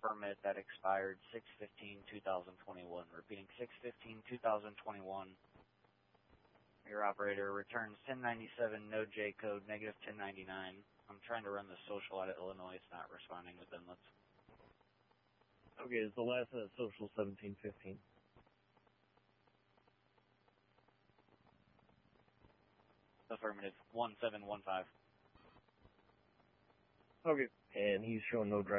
permit that expired 6/15/2021. Repeating, 6/15/2021. Your operator returns 1097, no J code, negative 1099. I'm trying to run the social out of Illinois. It's not responding with inlets. Okay, is the last social 1715? Affirmative, 1715. Okay, and he's showing no drive.